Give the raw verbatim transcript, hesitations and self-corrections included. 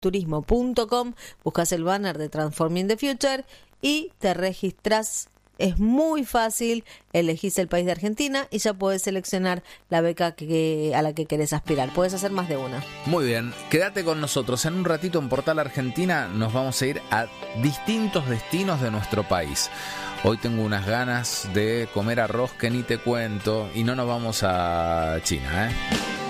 turismo punto com, buscas el banner de Transforming the Future y te registras. Es muy fácil, elegís el país de Argentina y ya podés seleccionar la beca que, a la que querés aspirar. Podés hacer más de una. Muy bien, quédate con nosotros. En un ratito en Portal Argentina nos vamos a ir a distintos destinos de nuestro país. Hoy tengo unas ganas de comer arroz que ni te cuento y no nos vamos a China, ¿eh?